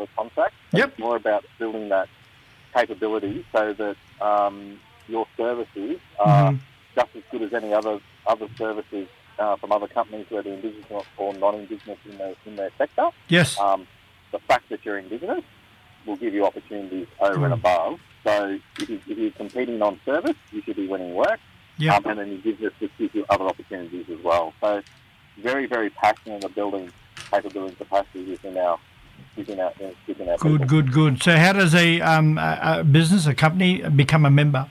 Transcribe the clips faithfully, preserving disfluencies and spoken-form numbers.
particular contract. Yep. It's more about building that capability so that um, your services are Mm-hmm. just as good as any other other services uh, from other companies, whether Indigenous or non-Indigenous in their, in their sector. Yes. Um, the fact that you're Indigenous will give you opportunities over Good. and above. So if, you, if you're competing on service, you should be winning work. Yep. Um, and then Indigenous just gives you other opportunities as well. So very, very passionate about building capability and capacity within our within our within our Good, people. good, good. So how does a, um, a, a business, a company, become a member?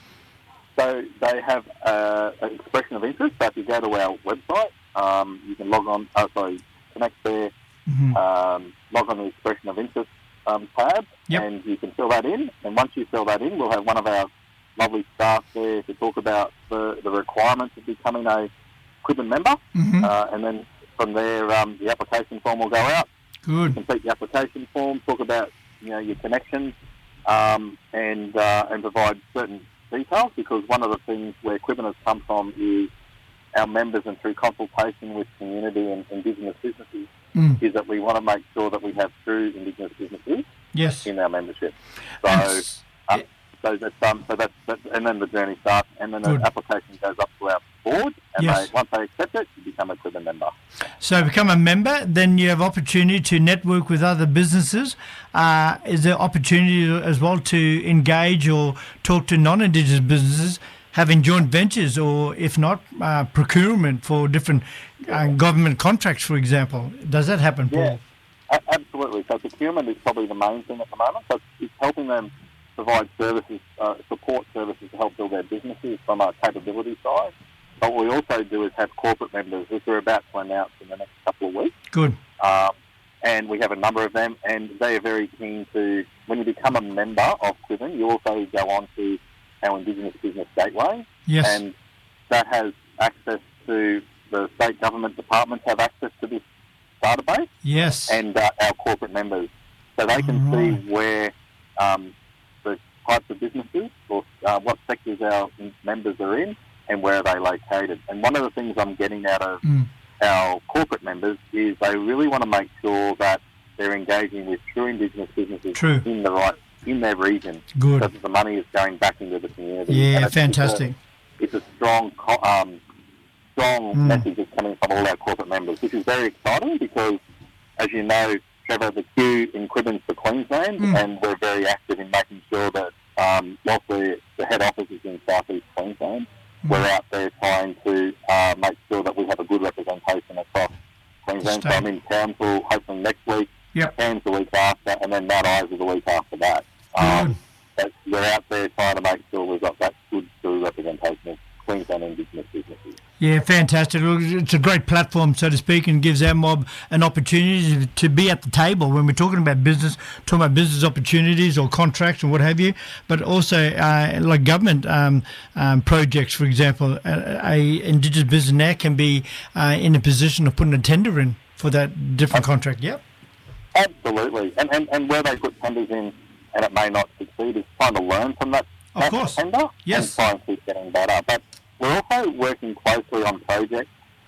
So they have uh, an expression of interest. So if you go to our website, um, you can log on. Oh, sorry, connect there. Mm-hmm. Um, log on the expression of interest um, tab, Yep. and you can fill that in. And once you fill that in, we'll have one of our lovely staff there to talk about the, the requirements of becoming a Quibbin member. Mm-hmm. Uh, and then from there, um, the application form will go out. Good. Complete the application form, talk about you know your connections, um, and uh, and provide certain details. Because one of the things where Quibbin has come from is our members, and through consultation with community and Indigenous businesses, Mm. is that we want to make sure that we have true Indigenous businesses Yes. in our membership. So, And uh, so that's um, so that's, that's and then the journey starts, and then Good. the application goes up to our board, and Yes. they, once they accept it, you become a Quibbin member. So become a member, then you have opportunity to network with other businesses. Uh, is there opportunity as well to engage or talk to non-Indigenous businesses, having joint ventures, or if not, uh, procurement for different uh, government contracts, for example? Does that happen, Paul? Yeah, a- absolutely. So procurement is probably the main thing at the moment. So it's, it's helping them provide services, uh, support services to help build their businesses from a capability side. But what we also do is have corporate members, which we're about to announce in the next couple of weeks. Good. Um, and we have a number of them, and they are very keen to, when you become a member of Quibbin, you also go on to our Indigenous Business Gateway, Yes. and that has access to, the state government departments have access to this database, Yes. and uh, our corporate members. So they can Alright. see where um, the types of businesses or uh, what sectors our members are in and where are they located. And one of the things I'm getting out of Mm. our corporate members is they really want to make sure that they're engaging with true Indigenous businesses True. in the right, in their region, Good. so that the money is going back into the community. Yeah, And it's, fantastic. It's a, it's a strong, co- um, strong Mm. message that's coming from all our corporate members, which is very exciting because, as you know, Trevor, the queue in Quibbin's for Queensland, Mm. and we're very active in making sure that um, whilst we're, the head office is in South East Queensland, Mm. we're out there trying to uh, make sure that we have a good representation across Queensland. So State. I'm in Townsville hopefully next week, Yep. Cairns the week after, and then Mount Isa the week after that. Um, but we're out there trying to make sure we've got that good true representation of Queensland Indigenous businesses. Yeah, fantastic. Look, it's a great platform, so to speak, and gives our mob an opportunity to be at the table when we're talking about business, talking about business opportunities or contracts and what have you, but also uh, like government um, um, projects, for example. A, a Indigenous business now can be uh, in a position of putting a tender in for that different contract. Yep. Absolutely. And, and, and where they put tenders in and it may not succeed is trying to learn from that, Of that course. tender Yes. and try and keep getting better. But we're also working closely on projects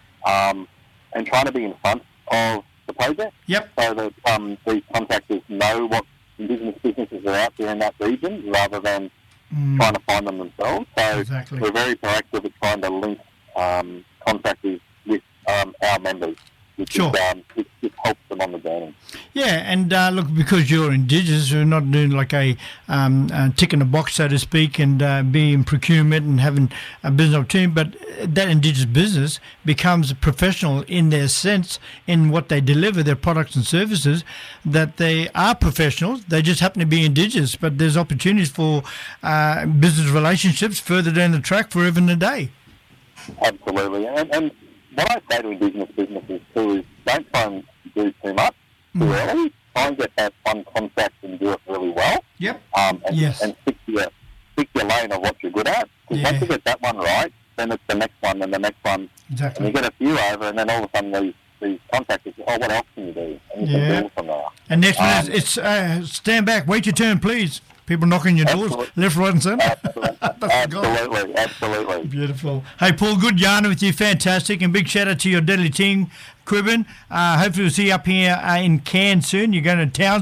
um, and trying to be in front of the project Yep. so that um, these contractors know what Indigenous businesses are out there in that region rather than Mm, trying to find them themselves. So exactly. we're very proactive at trying to link um, contractors with um, our members, which, Sure. is, um, which, which helps them on the journey. Yeah, and uh, look, because you're Indigenous, you're not doing like a um, uh, tick in a box, so to speak, and uh, being in procurement and having a business opportunity, but that Indigenous business becomes professional in their sense, in what they deliver, their products and services, that they are professionals. They just happen to be Indigenous, but there's opportunities for uh, business relationships further down the track forever and a day. Absolutely. And, and what I say to Indigenous businesses too is don't try and do too much too Mm. early. Try and get that one contract and do it really well. Yep. Um, and, Yes. and stick to your, stick your lane of what you're good at. Because Yeah. once you get that one right, then it's the next one and the next one. And Exactly. you get a few over and then all of a sudden these, these contractors, oh, what else can you do? And you Yeah. can build from there. And next one Um, is it's uh, stand back, wait your turn, please. People knocking your doors, Absolutely. left, right, and centre. Absolutely. That's the goal. absolutely. Absolutely. Beautiful. Hey, Paul, good yarn with you. Fantastic. And big shout out to your deadly team, Quibbin. Uh, hopefully we'll see you up here uh, in Cairns soon. You're going to town.